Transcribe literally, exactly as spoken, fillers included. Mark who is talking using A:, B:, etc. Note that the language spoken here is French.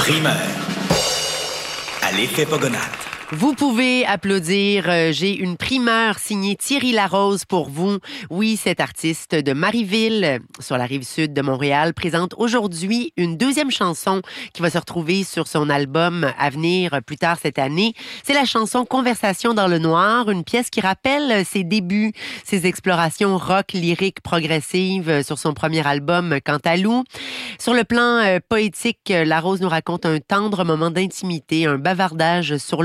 A: Primeur. À l'effet Pogonat.
B: Vous pouvez applaudir. Euh, J'ai une primeur signée Thierry Larose pour vous. Oui, cet artiste de Marieville, sur la rive sud de Montréal, présente aujourd'hui une deuxième chanson qui va se retrouver sur son album à venir plus tard cette année. C'est la chanson Conversation dans le noir, une pièce qui rappelle ses débuts, ses explorations rock, lyrique, progressive sur son premier album Cantalou. Sur le plan euh, poétique, Larose nous raconte un tendre moment d'intimité, un bavardage sur